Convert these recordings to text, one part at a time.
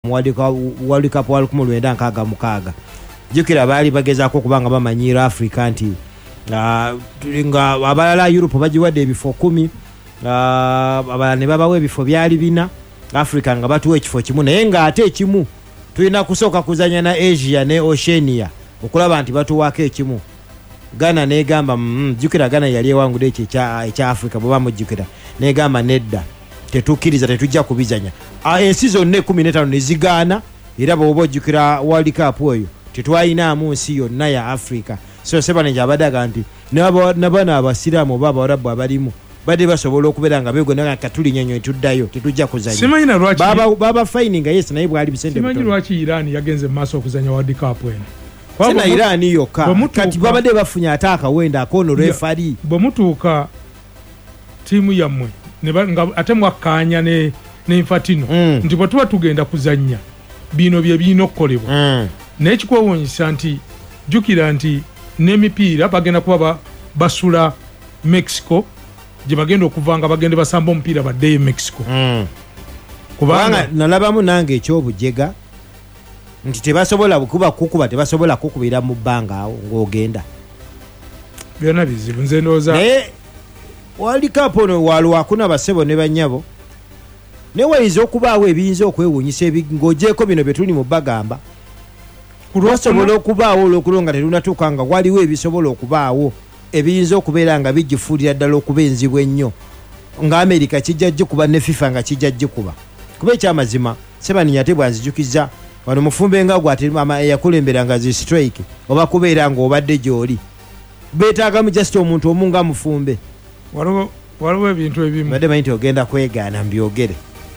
mu World Cup wa 1966 jukira bali bagezaako kubanga bamanyira Africa nti nga abalala Europe bajiwadde ebifo 10 abala ne babawe ebifo byali bina Africa nga batuwa ekifo kimu naye nga ate ekimu tulina kusooka kuzanya na Asia ne Oceania okulaba nti batuwaako ekimu. Ghana negamba jukira Ghana yali ewangude ekya Africa bwe bamujjukira negamba nedda tetukkiriza tetujja kubizanya. Ensi zonna 15 nezigaana era bw'oba ojjukira World Cup oyo tetwayinaamu nsi yonna ya Africa. So Sebanenja abadaga nti nabana abasiraamu oba abawarabu abalimu badde basobola okubeera nga beegona katuli nyonyo tuddayo tetujja kuzanya. Simanyina lwaki baba fighting yes naye bwali bisente. Simanyina lwaki Iran yagenze maaso okuzanya World Cup eno. Sina Iran yokka kati babadde bafunya ataka wenda akono referee bwe mutuuka tiimu yammwe ate mwakkaanya ne Infantino nti bwe tuba tugenda kuzanya bino bye birina okukolebwa naye kikwewuunyisa nti jjukira nti n'emipiira bagenda kuba basula Mexico gye bagenda okuva nga bagende basamba omupiira baddeyo Mexico kubanga nalabamu nange ekyobujega nti tebasobola kukuba tebasobola kukubira mu bbanga awo ng'ogenda byonna bizibu nze ndowooza naye World Cup ono walwakuna basebo ne banyabo ne wayinza okubaawo ebiyinza okwewuunyisa ng'ogyeko bino bye tuli mu bagamba kulwasobola okubaawo olw'okulonga tetunatuuka nga waliwo ebisobola okubaawo ebiyinza okubeera nga bigifuulira ddala okuba enzibu ennyo nga Amerika kijja gikuba ne FIFA nga kijja gikuba kuba ekyamazima Sebaninya ate bwanzijukiza wano mufumbe nga gwate eyakulemberanga zi strike oba kubeera nga obadde gy'oli beetaagamu just omuntu omu nga mufumbe waliwo ebintu ebimu badde manyi nti ogenda kwegaana mbyogere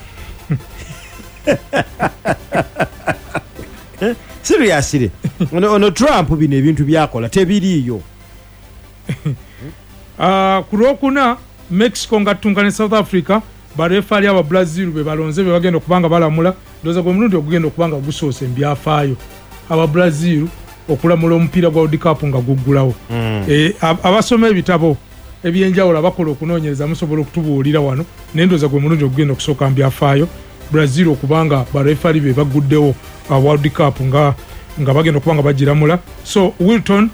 seriously ono Trump bino ebintu byakola tebiriiyo. Ku Lwokuna Mexico nga ttunka ne South Africa barefali aba Brazil be balonze be bagenda okubanga balamula ndoza gwe mulundi ogenda okubanga gusoose mbyafaayo aba Brazil okulamula omupiira gwa World Cup nga guggulawo. Abasoma ebitabo ebyenjawulo abakola okunoonyereza musobola okutubuulira wano nendoza gwe mulundi ogenda okusooka mbyafaayo Brazil okubanga barefali be baguddewo World Cup nga bagenda okubanga bagiramula. So Wilton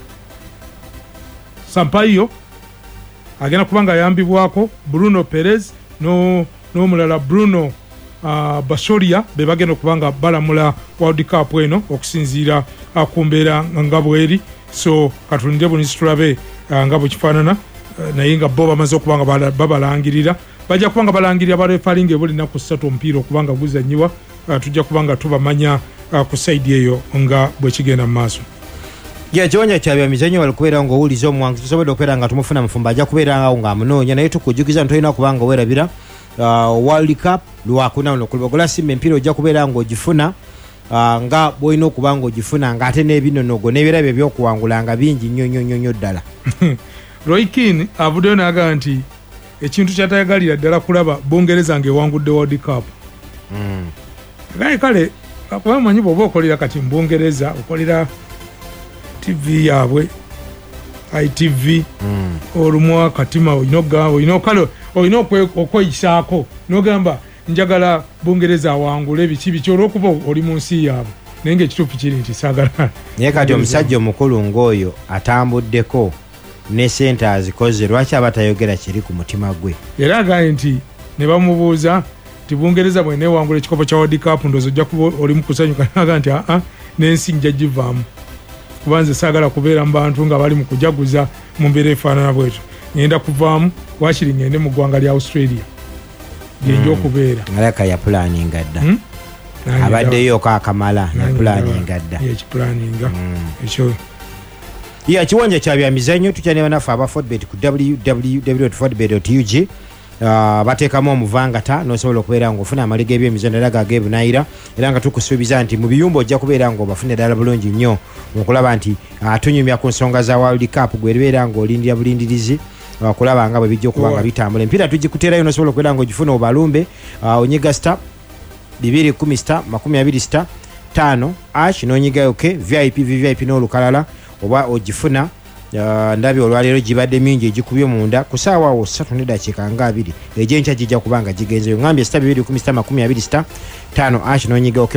Sampaio agenda kubanga ayambibwako Bruno Perez n'omulala Bruno Basoria be bagenda okubanga balamula World Cup eno okusinziira ku mbeera nga bweri. So katulinde bunisi tulabe nga bwekifaanana naye nga bo bamaze okubanga babalangirira bajja kubanga balangirira barefalinga ebuli nnaku 3 omupiira okubanga guzanyiwa tujja kubanga tubamanya ku saidi eyo nga bwekigenda mu maaso. Kiwanja kya byamizannyo walikubeera ng'owuliza omuwanguzi tusobodde okubeera nga tumufuna mufumba ajja kubeera ngawo ng'amunoonya naye tukujjukiza nti tolina kubanga weerabira World Cup Lwakuna ono kulibagola simba empiira ojja kubeera ng'ogifuna nga bw'olina okuba ng'ogifuna ng'ate n'ebinonogo n'ebirabo ebyokuwangula nga bingi nnyo ddala. Roy Keane avuddeyo n'agamba nti ekintu kyatayagalira ddala kulaba Bungereza ng'ewangudde World Cup. Kale kuba manyi bw'oba okolera kati mu Bungereza okolera TV yaabwe ITV olumu katima olina okweyisaako n'ogamba njagala Bungereza awangule ebiki olw'okuba oli mu nsi yaabwe naye ng'ekituufu kiri nti saagala. Naye kati omusajja omukulu ng'oyo atambuddeko ne sente azikoze lwaki aba tayogera kiri ku mutima gwe? Era agambye nti ne bamubuuza nti Bungereza bw'eneewangula ekikopo kya World Cup ndowooza ojja kuba oli mu kusanyuka naga nti n'ensi nja givaamu kubanze saagala kubeera mu bantu nga bali mu kujaguza mu mbeera efaanana bwetyo ngenda kuvaamu wakiri ngende mu ggwanga lya Australia gyenja okubeera. Alaka ya pulaninga dda abaddeyo akamala ya pulaninga dda yekipulaninga ekyo. Kiwanja kya byamizannyo tukyaneba naffe aba Fordbet ku www.fordbet.ug bateekamu omuvangata n'osobola okubeera ng'ofuna amali g'ebyemizannyo era gageebunaayira era nga tukusuubiza nti mu biyumba ojja kubeera ng'obafune ddala bulungi nnyo okulaba nti tunyumya ku nsonga za World Cup gwebeera ng'olindira bulindirizi okulaba nga bwe bijja okuba nga bitambula. Empiira tugikuteerayo n'osobola okubeera ng'ogifuna obalumbe onyiga star 210 star 20 star 5 ash n'onyigayo VIP n'olukalala oba ogifuna ndabye olwaleero gibadde mingi egikubye munda ku ssaawa 3:20 egyenkya gijja kubanga gigenzeyo ngambye star 210 star 20 star 5 ash n'onyigayo